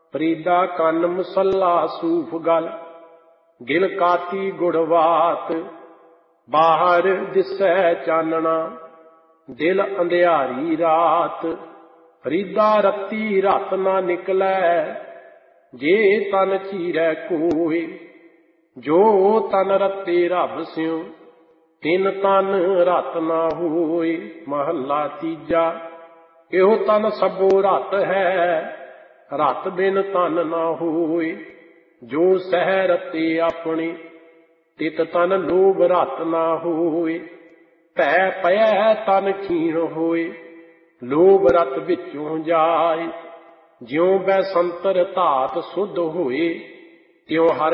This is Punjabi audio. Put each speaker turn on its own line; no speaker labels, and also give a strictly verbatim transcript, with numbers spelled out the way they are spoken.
ਪ੍ਰੀਦਾ ਕੰਨ ਮਸੱਲਾ ਸੂਫ ਗਲ, ਗਿਲ ਕਾਤੀ ਗੁੜਵਾਤ। ਬਾਹਰ ਦਿਸੈ ਚਾਨਣਾ, ਦਿਲ ਅੰਧਿਆਰੀ ਰਾਤ। ਪ੍ਰੀਦਾ ਰੱਤੀ ਰਤ ਨਾ ਨਿਕਲੈ, ਜੇ ਤਨ ਚੀਰੈ ਕੋਇ। ਜੋ ਤਨ ਰੱਤੇ ਰੱਬ ਸਿਉ, ਤਿਨ ਤਨ ਰਤ ਨਾ ਹੋਇ। ਮਹੱਲਾ ਤੀਜਾ। ਇਹੋ ਤਨ ਸਭੋ ਰਤ ਹੈ, ਰਤ ਬਿਨ ਤਨ ਨਾ ਹੋਇ। ਜੋ ਸਹਿ ਰਤੇ ਆਪਣੀ, ਤਿਤ ਤਨ ਲੋਭ ਰਤ ਨਾ ਹੋਇ। ਭੈ ਪਇਐ ਤਨ ਖੀਣ ਹੋਇ, ਲੋਭ ਰਤ ਵਿੱਚੋਂ ਜਾਇ। ਜਿਉ ਬੈਸੰਤਰ ਧਾਤ ਸੁਧ ਹੋਏ, ਤਿਉ ਹਰ